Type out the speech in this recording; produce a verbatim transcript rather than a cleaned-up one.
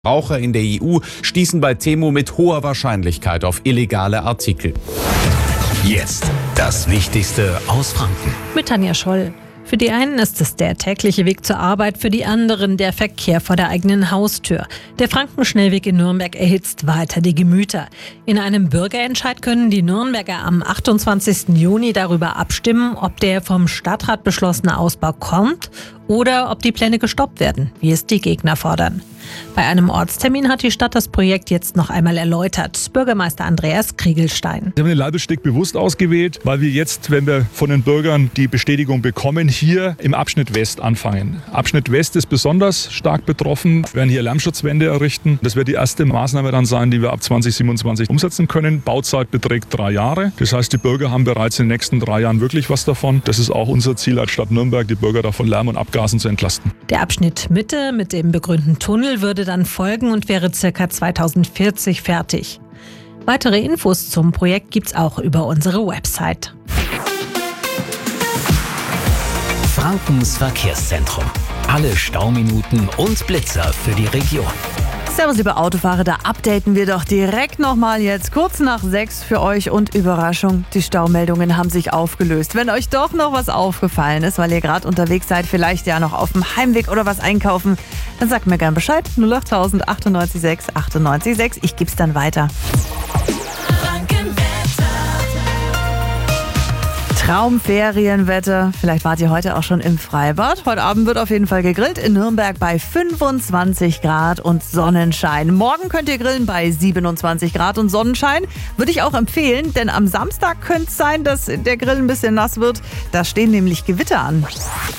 Verbraucher in der E U stießen bei Temu mit hoher Wahrscheinlichkeit auf illegale Artikel. Jetzt das Wichtigste aus Franken. Mit Tanja Scholl. Für die einen ist es der tägliche Weg zur Arbeit, für die anderen der Verkehr vor der eigenen Haustür. Der Frankenschnellweg in Nürnberg erhitzt weiter die Gemüter. In einem Bürgerentscheid können die Nürnberger am achtundzwanzigsten Juni darüber abstimmen, ob der vom Stadtrat beschlossene Ausbau kommt oder ob die Pläne gestoppt werden, wie es die Gegner fordern. Bei einem Ortstermin hat die Stadt das Projekt jetzt noch einmal erläutert. Bürgermeister Andreas Kriegelstein. Wir haben den Ladesteig bewusst ausgewählt, weil wir jetzt, wenn wir von den Bürgern die Bestätigung bekommen, hier im Abschnitt West anfangen. Abschnitt West ist besonders stark betroffen. Wir werden hier Lärmschutzwände errichten. Das wird die erste Maßnahme dann sein, die wir ab zwanzig siebenundzwanzig umsetzen können. Bauzeit beträgt drei Jahre. Das heißt, die Bürger haben bereits in den nächsten drei Jahren wirklich was davon. Das ist auch unser Ziel als Stadt Nürnberg, die Bürger davon Lärm und Abgasen zu entlasten. Der Abschnitt Mitte mit dem begrünten Tunnel würde dann folgen und wäre ca. zweitausendvierzig fertig. Weitere Infos zum Projekt gibt's auch über unsere Website. Frankens Verkehrszentrum. Alle Stauminuten und Blitzer für die Region. Servus, liebe Autofahrer, da updaten wir doch direkt nochmal jetzt kurz nach sechs für euch und Überraschung, die Staumeldungen haben sich aufgelöst. Wenn euch doch noch was aufgefallen ist, weil ihr gerade unterwegs seid, vielleicht ja noch auf dem Heimweg oder was einkaufen, dann sagt mir gern Bescheid. null acht tausend achtundneunzig sechs achtundneunzig sechs. Ich geb's dann weiter. Traumferienwetter. Vielleicht wart ihr heute auch schon im Freibad. Heute Abend wird auf jeden Fall gegrillt in Nürnberg bei fünfundzwanzig Grad und Sonnenschein. Morgen könnt ihr grillen bei siebenundzwanzig Grad und Sonnenschein. Würde ich auch empfehlen, denn am Samstag könnte es sein, dass der Grill ein bisschen nass wird. Da stehen nämlich Gewitter an.